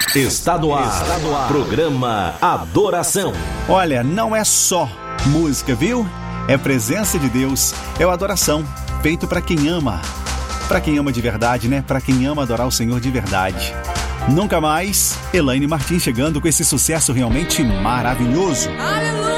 Está no ar. Programa Adoração. Olha, não é só música, viu? É presença de Deus, é a adoração, feito para quem ama. Para quem ama de verdade, né? Para quem ama adorar o Senhor de verdade. Nunca mais, Elaine Martins chegando com esse sucesso realmente maravilhoso. Aleluia!